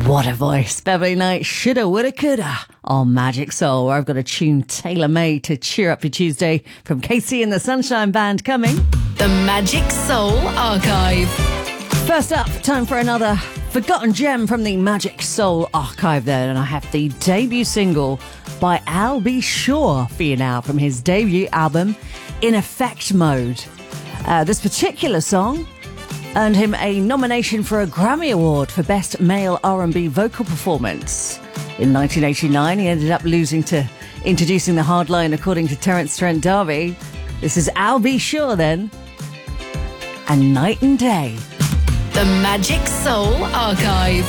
What a voice. Beverly Knight, shoulda, woulda, coulda on Magic Soul, where I've got a tune tailor-made to cheer up your Tuesday from KC and the Sunshine Band coming. The Magic Soul Archive. First up, time for another forgotten gem from the Magic Soul Archive there, and I have the debut single by Al B. Sure for you now from his debut album, In Effect Mode. This particular song earned him a nomination for a Grammy Award for Best Male R&B Vocal Performance. In 1989, he ended up losing to Introducing the Hardline, according to Terence Trent D'Arby. This is Al B. Sure then, and Night and Day. The Magic Soul Archive.